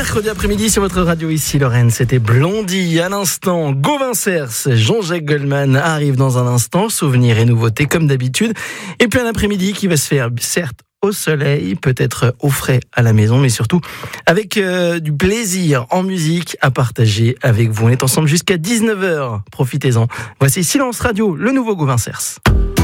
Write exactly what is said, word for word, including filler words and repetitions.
mercredi après-midi sur votre radio ici Lorraine, c'était Blondie. À l'instant, Gauvin Cers, Jean-Jacques Goldman arrive dans un instant, souvenirs et nouveautés comme d'habitude. Et puis un après-midi qui va se faire certes au soleil, peut-être au frais à la maison, mais surtout avec euh, du plaisir en musique à partager avec vous. On est ensemble jusqu'à dix-neuf heures, profitez-en. Voici Silence Radio, le nouveau Gauvin Cers.